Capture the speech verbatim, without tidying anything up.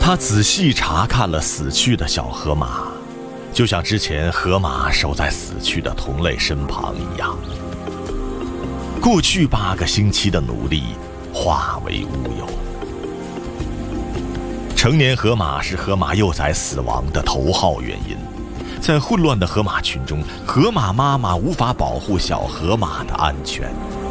他仔细查看了死去的小河马，就像之前河马守在死去的同类身旁一样。过去八个星期的努力化为乌有。成年河马是河马幼崽死亡的头号原因。在混乱的河马群中，河马妈妈无法保护小河马的安全。